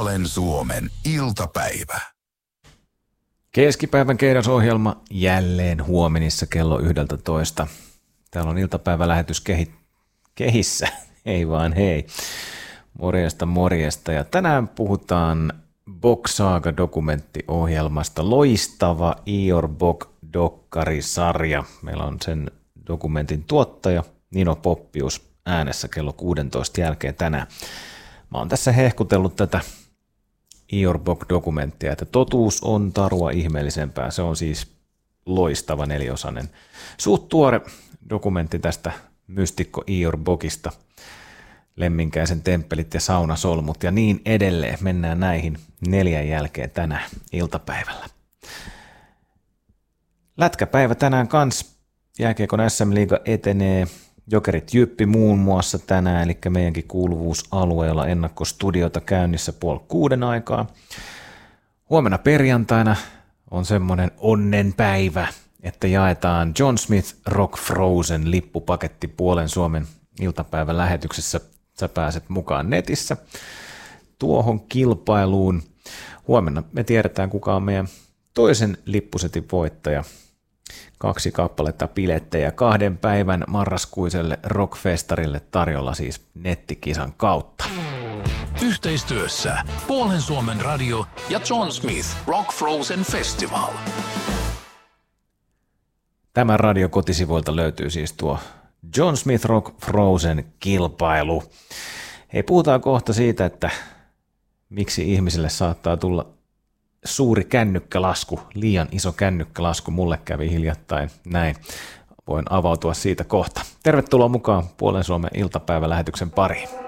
Puolen Suomen iltapäivä. Keskipäivän keihäsohjelma jälleen huomenissa kello 11. Täällä on iltapäivälähetys kehissä, ei vaan hei. Morjesta. Ja tänään puhutaan Bok Saga-dokumenttiohjelmasta. Loistava Ior Bok-dokkarisarja. Meillä on sen dokumentin tuottaja Nino Poppius äänessä kello 16 jälkeen tänään. Mä oon tässä hehkutellut tätä Ior Bok-dokumenttia, että totuus on tarua ihmeellisempää. Se on siis loistava neliosainen. Suht tuore dokumentti tästä mystikko Ior Bokista. Lemminkäisen temppelit ja saunasolmut ja niin edelleen. Mennään näihin 4 jälkeen tänään iltapäivällä. Lätkäpäivä tänään kans. Jääkiekon SM-liiga etenee. Jokerit Jyppi muun muassa tänään, eli meidänkin kuuluvuusalueella ennakkostudiota käynnissä 5:30 aikaa. Huomenna perjantaina on semmoinen onnenpäivä, että jaetaan John Smith Rock Frozen lippupaketti Puolen Suomen iltapäivän lähetyksessä. Sä pääset mukaan netissä tuohon kilpailuun. Huomenna me tiedetään, kuka on meidän toisen lippusetin voittaja. 2 kappaletta bilettejä 2 päivän marraskuiselle rockfestarille tarjolla siis nettikisan kautta. Yhteistyössä Puolen Suomen radio ja John Smith Rock Frozen Festival. Tämän radio kotisivuilta löytyy siis tuo John Smith Rock Frozen kilpailu. Hei, puhutaan kohta siitä, että miksi ihmisille saattaa tulla suuri kännykkälasku, liian iso kännykkälasku, mulle kävi hiljattain näin. Voin avautua siitä kohta. Tervetuloa mukaan Puolen Suomen iltapäivälähetyksen pariin.